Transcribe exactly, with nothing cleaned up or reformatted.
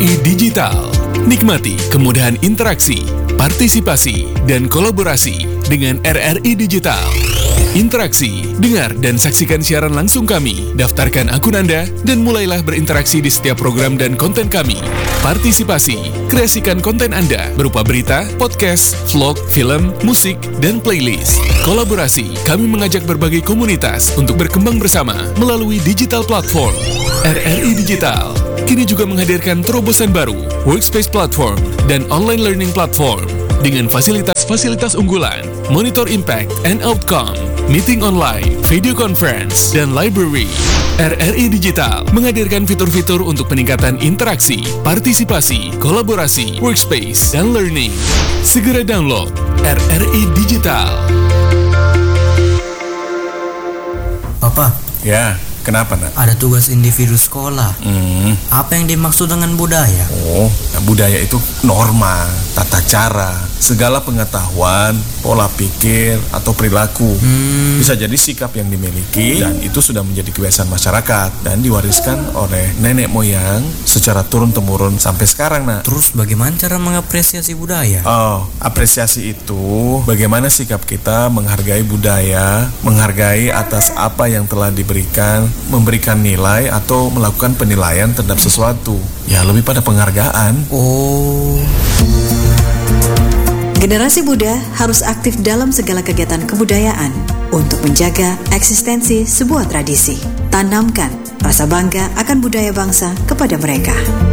I Digital. Nikmati kemudahan interaksi, partisipasi, dan kolaborasi dengan R R I Digital. Interaksi, dengar dan saksikan siaran langsung kami, daftarkan akun Anda, dan mulailah berinteraksi di setiap program dan konten kami. Partisipasi, kreasikan konten Anda berupa berita, podcast, vlog, film, musik, dan playlist. Kolaborasi, kami mengajak berbagai komunitas untuk berkembang bersama melalui digital platform. R R I Digital kini juga menghadirkan terobosan baru, workspace platform, dan online learning platform dengan fasilitas-fasilitas unggulan, monitor impact and outcome, meeting online, video conference, dan library. R R I Digital menghadirkan fitur-fitur untuk peningkatan interaksi, partisipasi, kolaborasi, workspace, dan learning. Segera download R R I Digital. Papa. Ya, kenapa nak? Ada tugas individu sekolah. Hmm. Apa yang dimaksud dengan budaya? Oh, nah budaya itu norma, tata cara, segala pengetahuan, pola pikir, atau perilaku. Hmm. Bisa jadi sikap yang dimiliki dan itu sudah menjadi kebiasaan masyarakat dan diwariskan oleh nenek moyang secara turun-temurun sampai sekarang, nak. Terus bagaimana cara mengapresiasi budaya? Oh, apresiasi itu bagaimana sikap kita menghargai budaya, menghargai atas apa yang telah diberikan, memberikan nilai atau melakukan penilaian terhadap sesuatu. Ya, lebih pada penghargaan. Oh. Generasi muda harus aktif dalam segala kegiatan kebudayaan untuk menjaga eksistensi sebuah tradisi. Tanamkan rasa bangga akan budaya bangsa kepada mereka.